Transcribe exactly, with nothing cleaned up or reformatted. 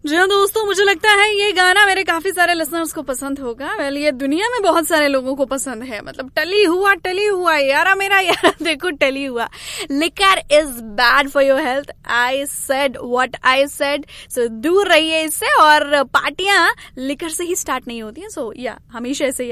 जी हाँ दोस्तों, मुझे लगता है ये गाना मेरे काफी सारे लिसनर्स को पसंद होगा। वेल ये दुनिया में बहुत सारे लोगों को पसंद है। मतलब टली हुआ टली हुआ यारा मेरा यारा देखो टली हुआ। Liquor is bad for your health. I said what I said. सो दूर रहिए इससे। और पार्टियां लिकर से ही स्टार्ट नहीं होती हैं। सो या हमेशा ऐसे